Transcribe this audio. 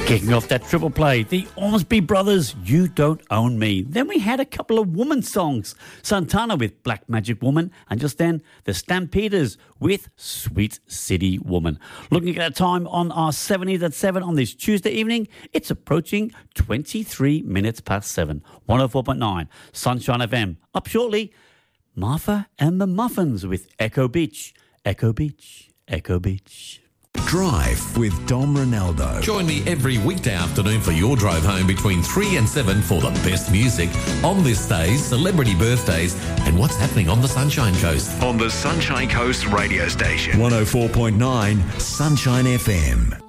Kicking off that triple play, the Ormsby Brothers, You Don't Own Me. Then we had a couple of woman songs, Santana with Black Magic Woman, and just then the Stampeders with Sweet City Woman. Looking at a time on our 70s at 7 on this Tuesday evening, it's approaching 23 minutes past 7. 104.9 Sunshine FM. Up shortly, Martha and the Muffins with Echo Beach. Echo Beach. Echo Beach. Drive with Dom Ronaldo. Join me every weekday afternoon for your drive home between 3 and 7 for the best music on this day's celebrity birthdays and what's happening on the Sunshine Coast. On the Sunshine Coast radio station. 104.9 Sunshine FM.